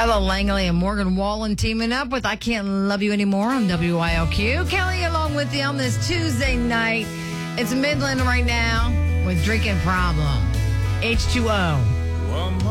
Ella Langley and Morgan Wallen teaming up with I Can't Love You Anymore on WILQ. Kelly along with you on this Tuesday night. It's Midland right now with Drinking Problem. H2O.